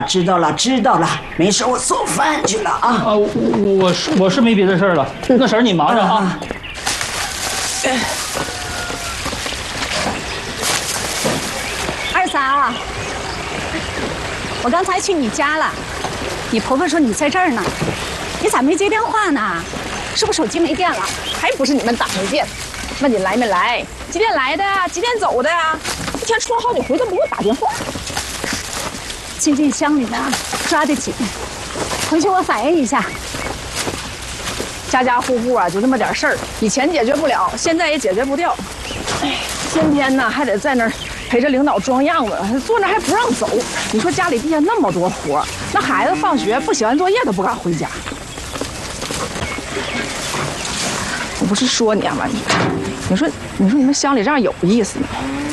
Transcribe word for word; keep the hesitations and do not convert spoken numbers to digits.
知道了，知道了，没事，我做饭去了啊。 啊，我我是我是没别的事了，那婶儿你忙着啊。啊二嫂，我刚才去你家了，你婆婆说你在这儿呢，你咋没接电话呢？是不是手机没电了？ 还不是你们打没电？问你来没来？几点来的呀？几点走的呀？一天出了好几回都不给我打电话。 经济箱里呢，抓得紧，回去我反映一下。 家家户户啊，就这么点事儿，以前解决不了，现在也解决不掉。哎，天天呢还得在那儿陪着领导装样子，坐那还不让走。你说家里地下那么多活，那孩子放学不写完作业都不敢回家。我不是说你啊，你你说你说你们乡里这样有意思吗？